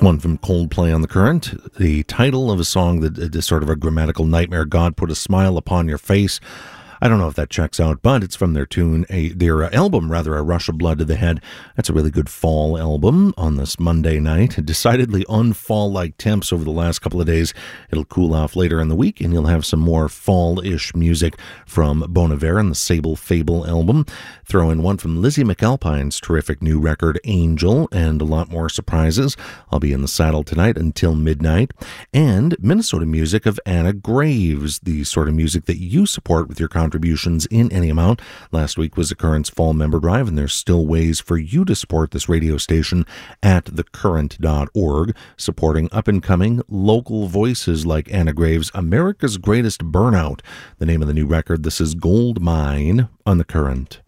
one from Coldplay on the Current, the title of a song that is sort of a grammatical nightmare. God put a smile upon your face. I don't know if that checks out, but it's from their album, A Rush of Blood to the Head. That's a really good fall album on this Monday night. Decidedly unfall-like temps over the last couple of days. It'll cool off later in the week, and you'll have some more fall-ish music from Bon Iver and the Sable Fable album. Throw in one from Lizzie McAlpine's terrific new record, Angel, and a lot more surprises. I'll be in the saddle tonight until midnight. And Minnesota music of Anna Graves, the sort of music that you support with your contributions in any amount. Last week was the Current's Fall Member Drive, and there's still ways for you to support this radio station at thecurrent.org, supporting up-and-coming local voices like Anna Graves' America's Greatest Burnout, the name of the new record. This is Gold Mine on The Current.